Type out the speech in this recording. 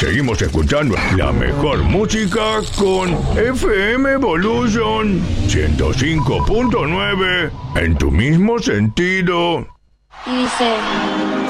seguimos escuchando la mejor música con FM Evolution 105.9 en tu mismo sentido. Y dice...